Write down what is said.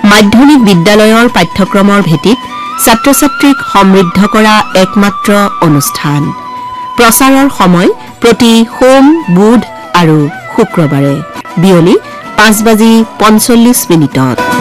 মাধ্যমিক বিদ্যালয়ৰ পাঠ্যক্ৰমৰ ভিত্তিত ছাত্ৰ-ছাত্ৰীক সমৃদ্ধ কৰা একমাত্ৰ অনুষ্ঠান প্ৰচাৰৰ সময় প্ৰতি সোম বুধ আৰু শুক্ৰবাৰে বিয়লি 5:45